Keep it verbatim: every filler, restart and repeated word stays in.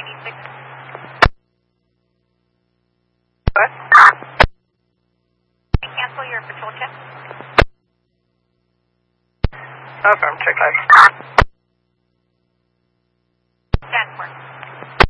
ninety-six. What? Cancel your patrol check. Affirm, check live.